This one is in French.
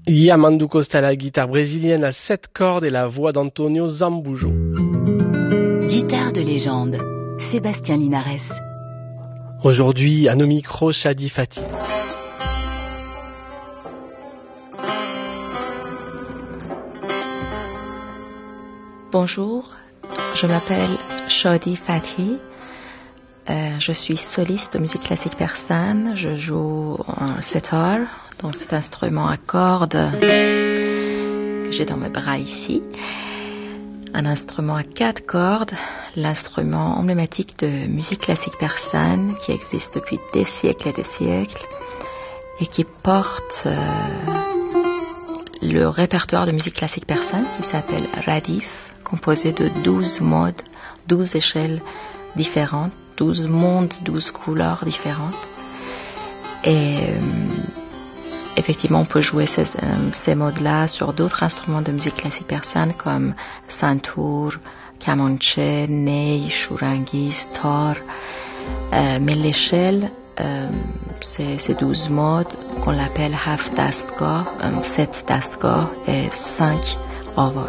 Yamandu Costa à la guitare brésilienne à 7 cordes et la voix d'Antonio Zambujo. Guitare de légende, Sébastien Linares. Aujourd'hui, à nos micros, Shadi Fati. Bonjour, je m'appelle Shadi Fati. Je suis soliste de musique classique persane. Je joue un setar, donc cet instrument à cordes que j'ai dans mes bras ici. Un instrument à 4 cordes, l'instrument emblématique de musique classique persane qui existe depuis des siècles et des siècles et qui porte le répertoire de musique classique persane qui s'appelle Radif, composé de 12 modes, 12 échelles différentes, 12 mondes, 12 couleurs différentes. Et effectivement, on peut jouer ces modes-là sur d'autres instruments de musique classique persane comme santur, kamanche, ney, shurangi, tar. Mais l'échelle, ces 12 modes qu'on l'appelle half dastgah, 7 dastgah et 5 avot.